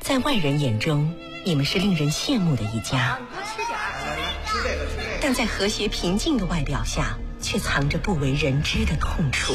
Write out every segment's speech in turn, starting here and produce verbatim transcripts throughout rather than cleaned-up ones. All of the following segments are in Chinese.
在外人眼中，你们是令人羡慕的一家。 你多吃点儿。 来来，吃这个，吃这个。 但在和谐平静的外表下，却藏着不为人知的痛处。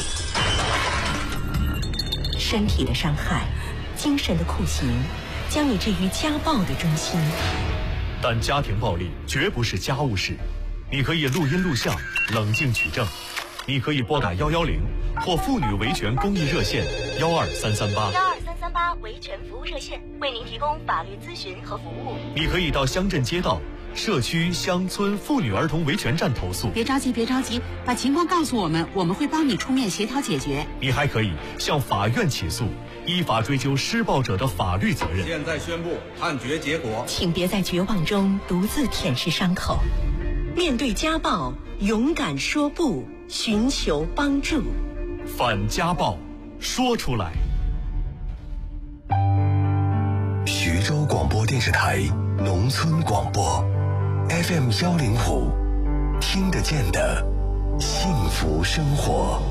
身体的伤害，精神的酷刑，将你置于家暴的中心。 但家庭暴力绝不是家务事，你可以录音录像，冷静取证。你可以拨打幺幺零或妇女维权公益热线幺二三三八。 幺二三三八维权服务热线为您提供法律咨询和服务。 你可以到乡镇街道、社区、乡村妇女儿童维权站投诉。 别着急，别着急，把情况告诉我们，我们会帮你出面协调解决。 你还可以向法院起诉，依法追究施暴者的法律责任。 现在宣布判决结果。 请别在绝望中独自舔舐伤口，面对家暴，勇敢说不，寻求帮助。 反家暴，说出来。 徐州广播电视台农村广播 F M 幺零五，听得见的幸福生活。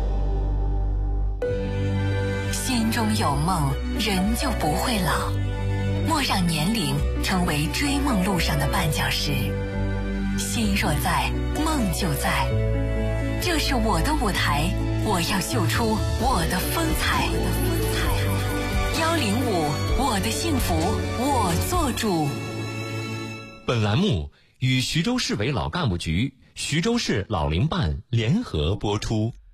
心中有梦，人就不会老。莫让年龄成为追梦路上的绊脚石。心若在，梦就在。这是我的舞台，我要秀出我的风采。幺零五，我的幸福我做主。 本栏目与徐州市委老干部局、徐州市老龄办联合播出。